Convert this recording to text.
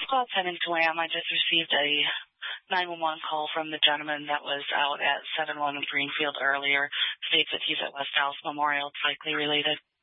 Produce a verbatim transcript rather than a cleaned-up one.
Well, attending to Lamb, I just received a nine one one call from the gentleman that was out at seven one Greenfield earlier. States that he's at West Dallas Memorial. It's likely related.